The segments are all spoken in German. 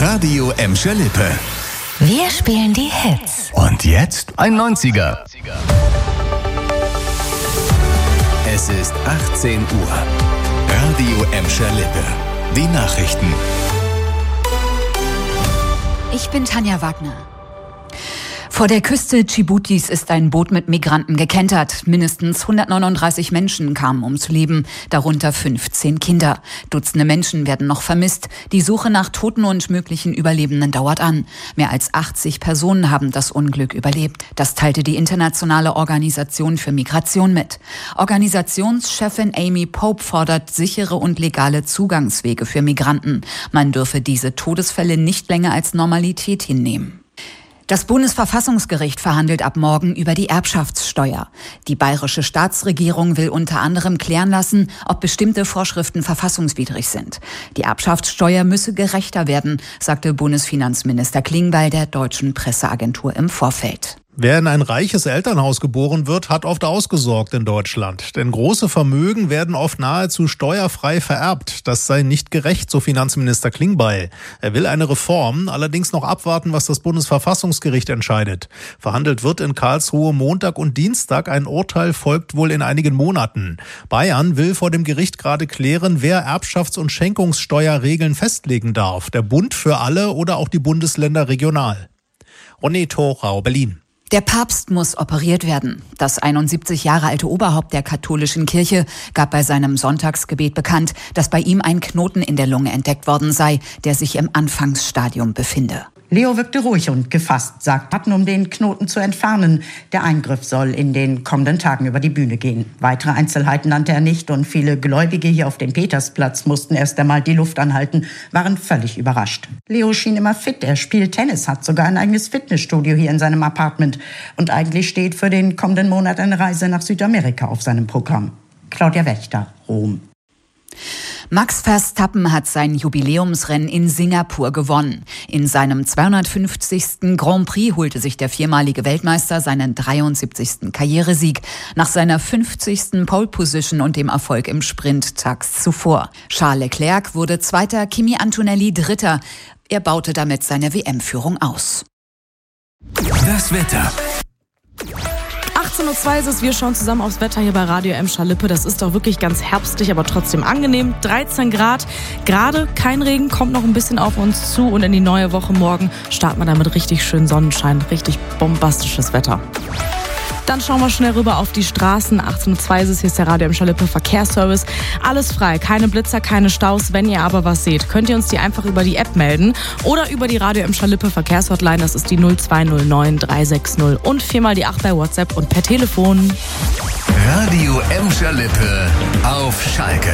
Radio Emscher Lippe. Wir spielen die Hits. Und jetzt ein 90er. Es ist 18 Uhr. Radio Emscher Lippe. Die Nachrichten. Ich bin Tanja Wagner. Vor der Küste Dschibutis ist ein Boot mit Migranten gekentert. Mindestens 139 Menschen kamen ums Leben, darunter 15 Kinder. Dutzende Menschen werden noch vermisst. Die Suche nach Toten und möglichen Überlebenden dauert an. Mehr als 80 Personen haben das Unglück überlebt. Das teilte die Internationale Organisation für Migration mit. Organisationschefin Amy Pope fordert sichere und legale Zugangswege für Migranten. Man dürfe diese Todesfälle nicht länger als Normalität hinnehmen. Das Bundesverfassungsgericht verhandelt ab morgen über die Erbschaftssteuer. Die bayerische Staatsregierung will unter anderem klären lassen, ob bestimmte Vorschriften verfassungswidrig sind. Die Erbschaftssteuer müsse gerechter werden, sagte Bundesfinanzminister Klingbeil der deutschen Presseagentur im Vorfeld. Wer in ein reiches Elternhaus geboren wird, hat oft ausgesorgt in Deutschland. Denn große Vermögen werden oft nahezu steuerfrei vererbt. Das sei nicht gerecht, so Finanzminister Klingbeil. Er will eine Reform, allerdings noch abwarten, was das Bundesverfassungsgericht entscheidet. Verhandelt wird in Karlsruhe Montag und Dienstag. Ein Urteil folgt wohl in einigen Monaten. Bayern will vor dem Gericht gerade klären, wer Erbschafts- und Schenkungssteuerregeln festlegen darf. Der Bund für alle oder auch die Bundesländer regional. René Thorau, Berlin. Der Papst muss operiert werden. Das 71 Jahre alte Oberhaupt der katholischen Kirche gab bei seinem Sonntagsgebet bekannt, dass bei ihm ein Knoten in der Lunge entdeckt worden sei, der sich im Anfangsstadium befinde. Leo wirkte ruhig und gefasst, sagt Patten, um den Knoten zu entfernen. Der Eingriff soll in den kommenden Tagen über die Bühne gehen. Weitere Einzelheiten nannte er nicht und viele Gläubige hier auf dem Petersplatz mussten erst einmal die Luft anhalten, waren völlig überrascht. Leo schien immer fit, er spielt Tennis, hat sogar ein eigenes Fitnessstudio hier in seinem Apartment. Und eigentlich steht für den kommenden Monat eine Reise nach Südamerika auf seinem Programm. Claudia Wächter, Rom. Max Verstappen hat sein Jubiläumsrennen in Singapur gewonnen. In seinem 250. Grand Prix holte sich der viermalige Weltmeister seinen 73. Karrieresieg nach seiner 50. Pole Position und dem Erfolg im Sprint tags zuvor. Charles Leclerc wurde Zweiter, Kimi Antonelli Dritter. Er baute damit seine WM-Führung aus. Das Wetter. 18:02 ist es, wir schauen zusammen aufs Wetter hier bei Radio Emscher Lippe. Das ist doch wirklich ganz herbstlich, aber trotzdem angenehm. 13 Grad, gerade kein Regen, kommt noch ein bisschen auf uns zu und in die neue Woche morgen starten wir damit richtig schön Sonnenschein, richtig bombastisches Wetter. Dann schauen wir schnell rüber auf die Straßen. 18:02 ist es, hier ist der Radio Emscher Lippe Verkehrsservice. Alles frei, keine Blitzer, keine Staus. Wenn ihr aber was seht, könnt ihr uns die einfach über die App melden oder über die Radio Emscher Lippe Verkehrshotline. Das ist die 0209 360 und 4x die 8 bei WhatsApp und per Telefon. Radio Emscher Lippe auf Schalke.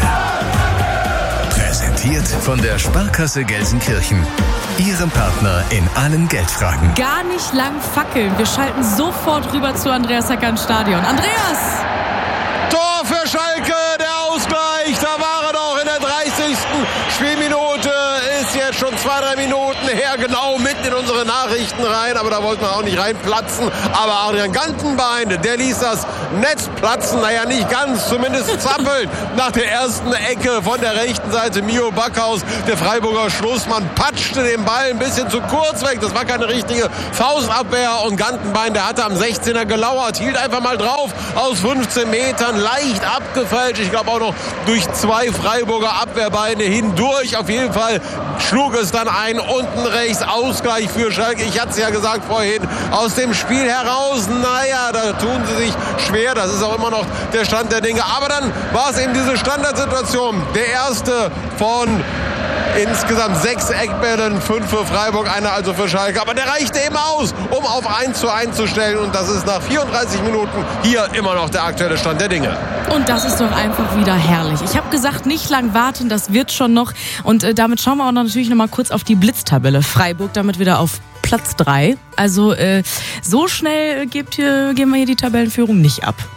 Präsentiert von der Sparkasse Gelsenkirchen. Ihrem Partner in allen Geldfragen. Gar nicht lang fackeln. Wir schalten sofort rüber zu Andreas Hecker ins Stadion. Andreas! Tor für Schalke, der Ausgleich. Da war er doch in der 30. Spielminute. Ist jetzt schon 2-3 Minuten her, genau mitten in unsere Nachrichten rein. Aber da wollten wir auch nicht reinplatzen. Aber Adrian Gantenbein, der ließ das Netz platzen. Naja, nicht ganz, zumindest zappeln. Nach der ersten Ecke von der rechten Seite Mio Backhaus. Der Freiburger Schlussmann patschte den Ball ein bisschen zu kurz weg. Das war keine richtige Faustabwehr. Und Gantenbein, der hatte am 16er gelauert. Hielt einfach mal drauf aus 15 Metern. Leicht abgefälscht. Ich glaube auch noch durch 2 Freiburger Abwehrbeine hindurch. Auf jeden Fall schlug es dann ein. Unten rechts Ausgleich für Schalke. Ich hatte es ja gesagt vorhin. Aus dem Spiel heraus, naja, da tun sie sich schwer. Das ist auch immer noch der Stand der Dinge. Aber dann war es eben diese Standardsituation. Der erste von insgesamt 6 Eckbällen, 5 für Freiburg, einer also für Schalke. Aber der reichte eben aus, um auf 1:1 zu stellen. Und das ist nach 34 Minuten hier immer noch der aktuelle Stand der Dinge. Und das ist doch einfach wieder herrlich. Ich habe gesagt, nicht lang warten, das wird schon noch. Und damit schauen wir auch natürlich noch mal kurz auf die Blitztabelle. Freiburg damit wieder auf Platz 3. Also so schnell geben wir hier die Tabellenführung nicht ab.